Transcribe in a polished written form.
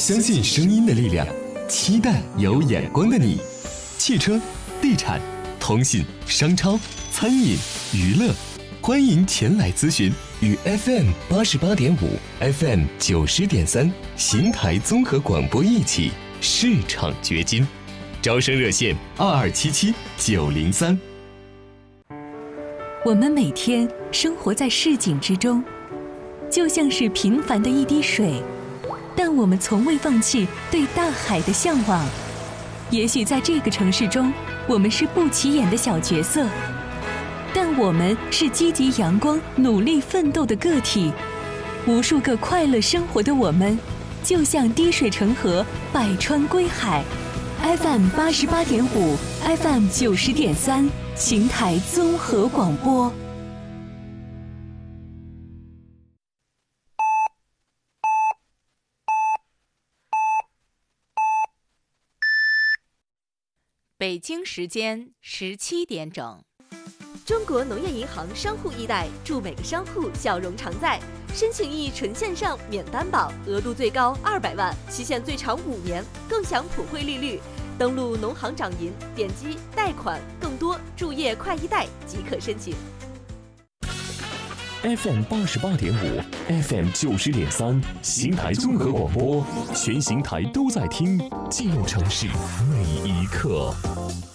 相信声音的力量，期待有眼光的你。汽车、地产、通信、商超、餐饮、娱乐，欢迎前来咨询，与 FM88.5、FM90.3 邢台综合广播一起市场掘金。招生热线2277-903。 我们每天生活在市井之中，就像是平凡的一滴水，但我们从未放弃对大海的向往。也许在这个城市中，我们是不起眼的小角色，但我们是积极阳光、努力奋斗的个体。无数个快乐生活的我们，就像滴水成河，百川归海。FM88.5、FM90.3，邢台综合广播。 北京时间17点整。 中国农业银行商户易贷，祝每个商户笑容常在。申请易纯线上免担保，额度最高200万，期限最长5年，更享普惠利率。登录农行掌银，点击贷款，更多助业快易贷即可申请。 FM88.5、FM90.3，邢台综合广播，全邢台都在听，记录城市每一刻。